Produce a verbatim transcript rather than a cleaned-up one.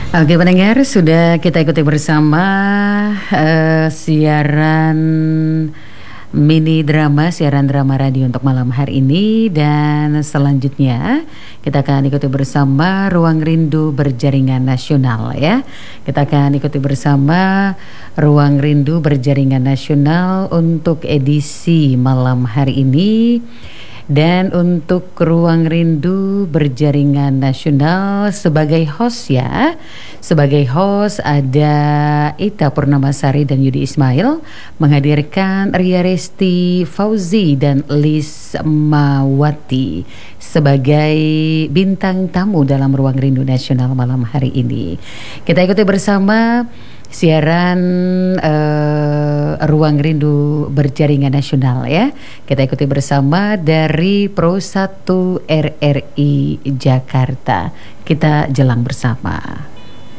Oke pendengar, sudah kita ikuti bersama uh, siaran mini drama, siaran drama radio untuk malam hari ini. Dan selanjutnya kita akan ikuti bersama Ruang Rindu Berjaringan Nasional ya. Kita akan ikuti bersama Ruang Rindu Berjaringan Nasional untuk edisi malam hari ini. Dan untuk Ruang Rindu Berjaringan Nasional sebagai host ya, sebagai host ada Ita Purnamasari dan Yudi Ismail, menghadirkan Ria Resti Fauzi dan Lis Mawati sebagai bintang tamu dalam Ruang Rindu Nasional malam hari ini. Kita ikuti bersama siaran uh, Ruang Rindu Berjaringan Nasional ya. Kita ikuti bersama dari Pro satu R R I Jakarta. Kita jelang bersama.